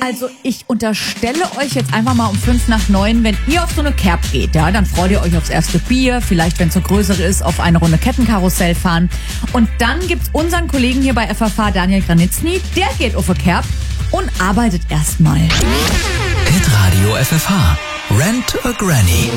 Also ich unterstelle euch jetzt einfach mal um 8:55, wenn ihr auf so eine Kerb geht, ja, dann freut ihr euch aufs erste Bier, vielleicht, wenn es so größere ist, auf eine Runde Kettenkarussell fahren. Und dann gibt's unseren Kollegen hier bei FFH, Daniel Granitzny, der geht auf eine Kerb und arbeitet erstmal. Hitradio FFH. Rent a Granny.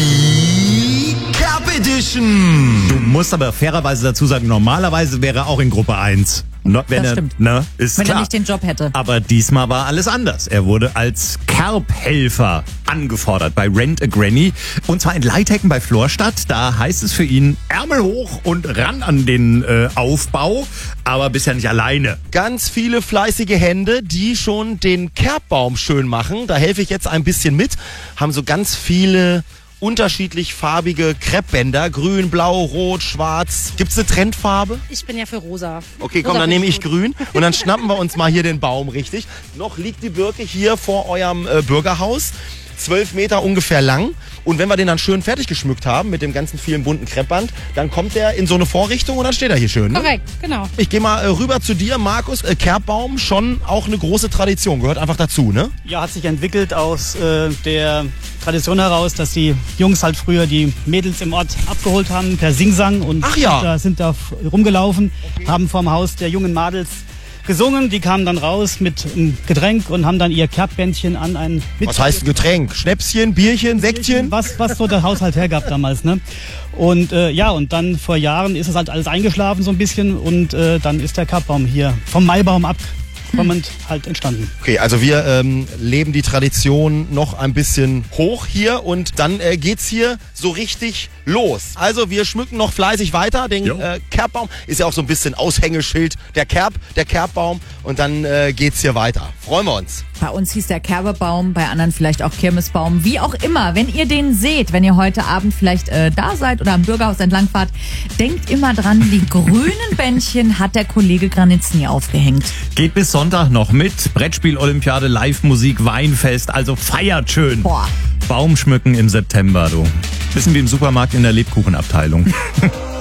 Die Kerb Edition. Du musst aber fairerweise dazu sagen, normalerweise wäre er auch in Gruppe 1. Das stimmt. Ist wenn klar. er nicht den Job hätte. Aber diesmal war alles anders. Er wurde als Kerbhelfer angefordert bei Rent a Granny. Und zwar in Leithecken bei Florstadt. Da heißt es für ihn Ärmel hoch und ran an den Aufbau. Aber bisher nicht alleine. Ganz viele fleißige Hände, die schon den Kerbbaum schön machen. Da helfe ich jetzt ein bisschen mit. Haben so ganz viele unterschiedlich farbige Kreppbänder. Grün, blau, rot, schwarz. Gibt's eine Trendfarbe? Ich bin ja für rosa. Okay, komm, Rosa dann nehme finde ich grün. Und dann schnappen wir uns mal hier den Baum, richtig? Noch liegt die Birke hier vor eurem Bürgerhaus. 12 Meter ungefähr lang. Und wenn wir den dann schön fertig geschmückt haben mit dem ganzen vielen bunten Kreppband, dann kommt der in so eine Vorrichtung und dann steht er hier schön. Ne? Korrekt, genau. Ich gehe mal rüber zu dir, Markus. Kerbbaum, schon auch eine große Tradition, gehört einfach dazu, ne? Ja, hat sich entwickelt aus der Tradition heraus, dass die Jungs halt früher die Mädels im Ort abgeholt haben per Singsang und Ach ja. sind da rumgelaufen, haben vorm Haus der jungen Madels gesungen. Die kamen dann raus mit einem Getränk und haben dann ihr Kerbbändchen an ein... Was heißt ein Getränk? Schnäpschen, Bierchen, Sektchen? Was so der Haushalt hergab damals, ne? Und und dann vor Jahren ist es halt alles eingeschlafen so ein bisschen und dann ist der Kerbbaum hier vom Maibaum abkommend halt entstanden. Okay, also wir leben die Tradition noch ein bisschen hoch hier und dann geht's hier so richtig los. Also wir schmücken noch fleißig weiter. Den Kerbbaum ist ja auch so ein bisschen Aushängeschild. Der Kerbbaum und dann geht's hier weiter. Freuen wir uns. Bei uns hieß der Kerbebaum, bei anderen vielleicht auch Kirmesbaum. Wie auch immer, wenn ihr den seht, wenn ihr heute Abend vielleicht da seid oder am Bürgerhaus entlang fahrt, denkt immer dran, die grünen Bändchen hat der Kollege Granitzny aufgehängt. Geht bis Sonntag noch mit. Brettspiel-Olympiade, Live-Musik, Weinfest. Also feiert schön. Boah. Baumschmücken im September, du. Bisschen wie im Supermarkt in der Lebkuchenabteilung.